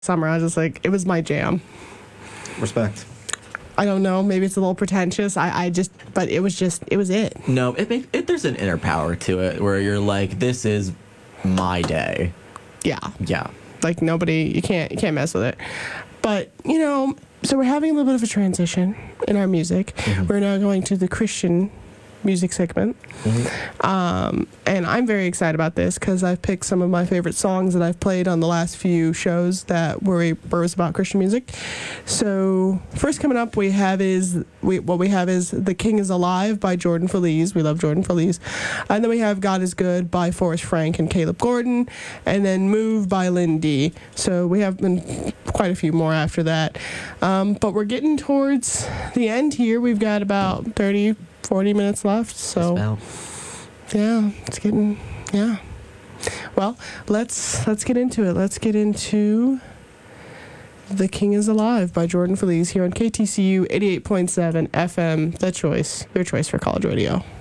summer. I was just like, it was my jam. Respect. I don't know. Maybe it's a little pretentious. But it was it. No, there's an inner power to it where you're like, this is my day. Yeah. Yeah. Like you can't mess with it. But, so we're having a little bit of a transition in our music. Mm-hmm. We're now going to the Christian music segment. Mm-hmm. And I'm very excited about this because I've picked some of my favorite songs that I've played on the last few shows that were about Christian music. So first coming up, we have is The King is Alive by Jordan Feliz. We love Jordan Feliz. And then we have God is Good by Forrest Frank and Caleb Gordon. And then Move by Lynn D. So we have been quite a few more after that. But we're getting towards the end here. We've got about 40 minutes left, so yeah, it's getting, yeah. Well, let's get into it. Let's get into The King is Alive by Jordan Feliz here on KTCU 88.7 FM, The Choice, your choice for college radio.